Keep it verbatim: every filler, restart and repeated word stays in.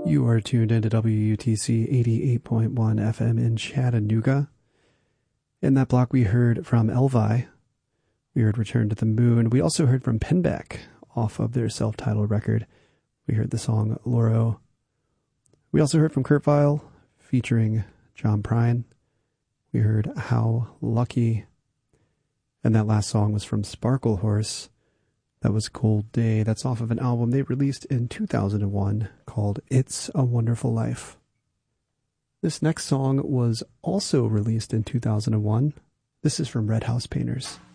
You are tuned into W U T C eighty-eight point one F M in Chattanooga. In that block, we heard from Elvi. We heard Return to the Moon. We also heard from Pinback off of their self-titled record. We heard the song Loro. We also heard from Kurt Vile featuring John Prine. We heard How Lucky. And that last song was from Sparkle Horse. That was Cold Day. That's off of an album they released in two thousand one called It's a Wonderful Life. This next song was also released in two thousand one. This is from Red House Painters.